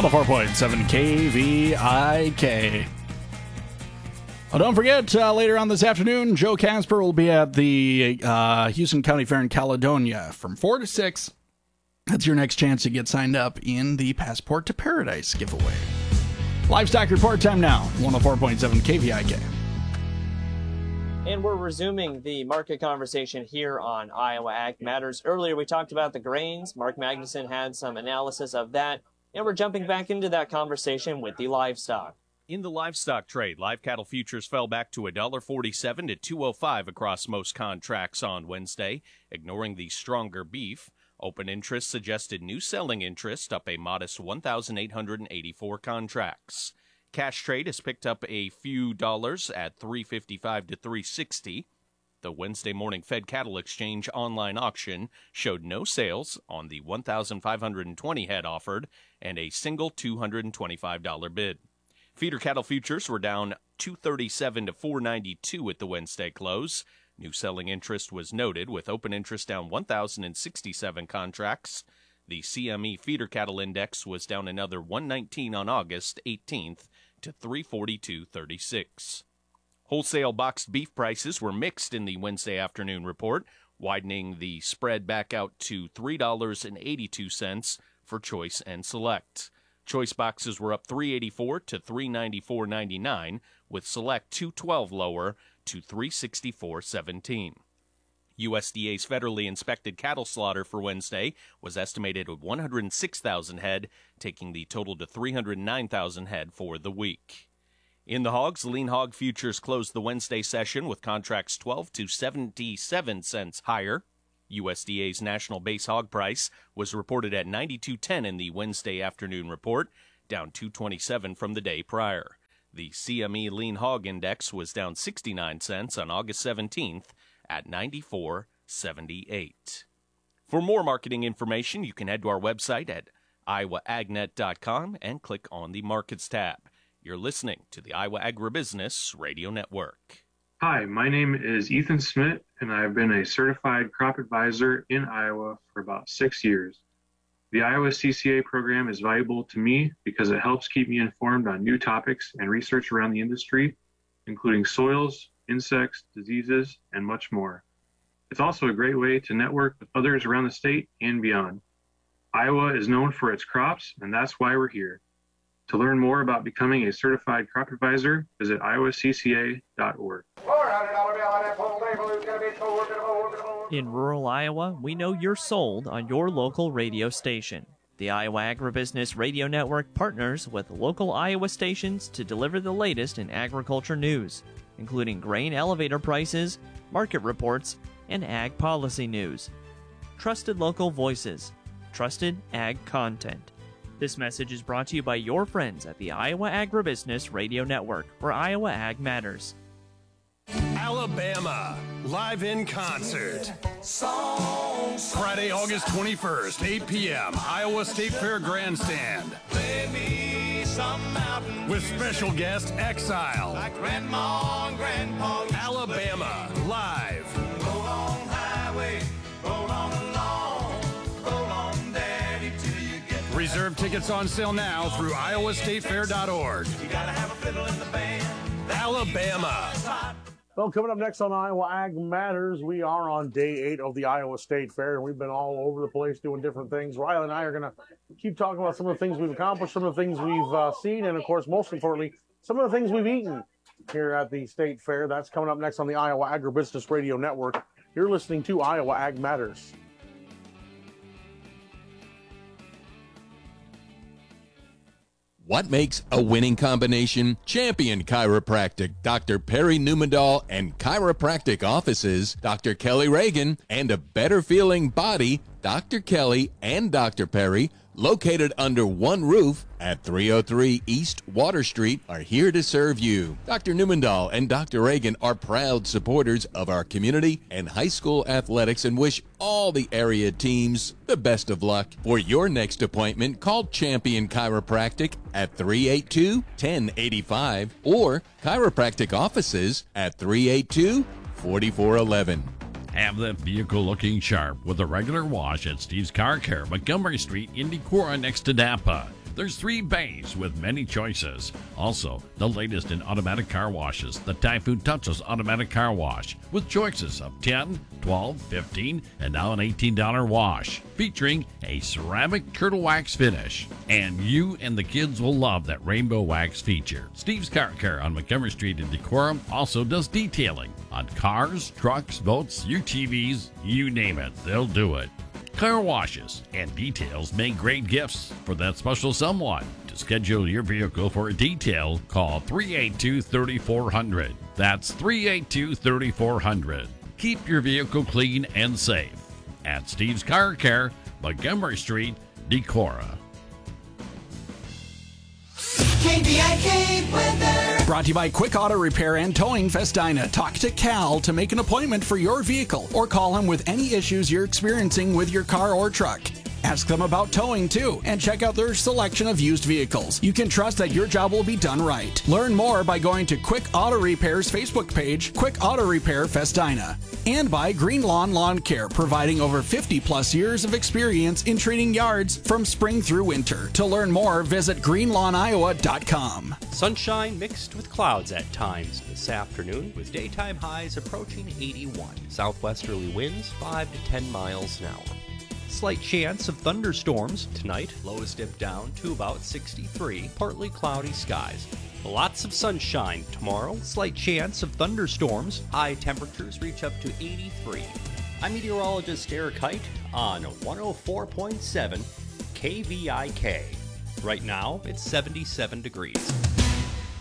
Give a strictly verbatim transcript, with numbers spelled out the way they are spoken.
one oh four point seven K V I K. Oh, don't forget, uh, later on this afternoon, Joe Casper will be at the uh, Houston County Fair in Caledonia from four to six. That's your next chance to get signed up in the Passport to Paradise giveaway. Livestock report time now, one oh four point seven K V I K. And we're resuming the market conversation here on Iowa Ag Matters. Earlier, we talked about the grains. Mark Magnuson had some analysis of that. And we're jumping back into that conversation with the livestock. In the livestock trade, live cattle futures fell back to one dollar forty-seven to two oh five across most contracts on Wednesday, ignoring the stronger beef. Open interest suggested new selling interest up a modest one thousand eight hundred eighty-four contracts. Cash trade has picked up a few dollars at three fifty-five to three sixty. The Wednesday morning Fed Cattle Exchange online auction showed no sales on the one thousand five hundred twenty head offered and a single two hundred twenty-five dollars bid. Feeder cattle futures were down two thirty-seven to four ninety-two at the Wednesday close. New selling interest was noted, with open interest down one thousand sixty-seven contracts. The C M E feeder cattle index was down another one nineteen on August eighteenth to three forty-two thirty-six. Wholesale boxed beef prices were mixed in the Wednesday afternoon report, widening the spread back out to three dollars and eighty-two cents for choice and select. Choice boxes were up three eighty-four to three ninety-four ninety-nine, with select two twelve lower to three sixty-four seventeen. U S D A's federally inspected cattle slaughter for Wednesday was estimated at one hundred six thousand head, taking the total to three hundred nine thousand head for the week. In the hogs, lean hog futures closed the Wednesday session with contracts twelve to seventy-seven cents higher. U S D A's national base hog price was reported at ninety-two ten in the Wednesday afternoon report, down two twenty-seven from the day prior. The C M E lean hog index was down sixty-nine cents on August seventeenth at ninety-four seventy-eight. For more marketing information, you can head to our website at iowa agnet dot com and click on the Markets tab. You're listening to the Iowa Agribusiness Radio Network. Hi, my name is Ethan Smith, and I've been a certified crop advisor in Iowa for about six years. The Iowa C C A program is valuable to me because it helps keep me informed on new topics and research around the industry, including soils, insects, diseases, and much more. It's also a great way to network with others around the state and beyond. Iowa is known for its crops, and that's why we're here. To learn more about becoming a certified crop advisor, visit iowa c c a dot org. In rural Iowa, we know you're sold on your local radio station. The Iowa Agribusiness Radio Network partners with local Iowa stations to deliver the latest in agriculture news, including grain elevator prices, market reports, and ag policy news. Trusted local voices, trusted ag content. This message is brought to you by your friends at the Iowa Agribusiness Radio Network, where Iowa Ag matters. Alabama, live in concert. Friday, August twenty-first, eight p.m., Iowa State Fair Grandstand. With special guest Exile. Like Grandma and Grandpa. Alabama, live. Roll on highway, roll on along, roll on daddy till you get. Reserve tickets on sale now through iowa state fair dot org. You gotta have a fiddle in the band. Alabama. Well, coming up next on Iowa Ag Matters, we are on day eight of the Iowa State Fair, and we've been all over the place doing different things. Riley and I are going to keep talking about some of the things we've accomplished, some of the things we've uh, seen, and, of course, most importantly, some of the things we've eaten here at the State Fair. That's coming up next on the Iowa Agribusiness Radio Network. You're listening to Iowa Ag Matters. What makes a winning combination? Champion Chiropractic, Doctor Perry Newmandahl, and chiropractic offices, Doctor Kelly Reagan, and a better feeling body, Doctor Kelly and Doctor Perry, located under one roof at three oh three East Water Street, are here to serve you. Doctor Newmandahl and Doctor Reagan are proud supporters of our community and high school athletics and wish all the area teams the best of luck. For your next appointment, call Champion Chiropractic at three eight two, one oh eight five or chiropractic offices at three eight two, four four one one. Have that vehicle looking sharp with a regular wash at Steve's Car Care, Montgomery Street in Decorah next to Napa. There's three bays with many choices. Also, the latest in automatic car washes, the Typhoon Touchless Automatic Car Wash, with choices of ten, twelve, fifteen, and now an eighteen dollar wash, featuring a ceramic turtle wax finish. And you and the kids will love that rainbow wax feature. Steve's Car Care on Montgomery Street in Decorah also does detailing on cars, trucks, boats, U T Vs, you name it, they'll do it. Car washes and details make great gifts for that special someone. To schedule your vehicle for a detail, call three eight two, three four zero zero. That's three eight two, three four zero zero. Keep your vehicle clean and safe. At Steve's Car Care, Montgomery Street, Decorah. K V I K weather. Brought to you by Quick Auto Repair and Towing Festina. Talk to Cal to make an appointment for your vehicle or call him with any issues you're experiencing with your car or truck. Ask them about towing too and check out their selection of used vehicles. You can trust that your job will be done right. Learn more by going to Quick Auto Repair's Facebook page, Quick Auto Repair Festina. And by Green Lawn Lawn Care, providing over fifty plus years of experience in treating yards from spring through winter. To learn more, visit green lawn iowa dot com. Sunshine mixed with clouds at times this afternoon, with daytime highs approaching eighty-one. Southwesterly winds five to ten miles an hour. Slight chance of thunderstorms tonight. Lows dip down to about sixty-three. Partly cloudy skies. Lots of sunshine tomorrow. Slight chance of thunderstorms. High temperatures reach up to eighty-three. I'm meteorologist Eric Height on one oh four point seven K V I K. Right now, it's seventy-seven degrees.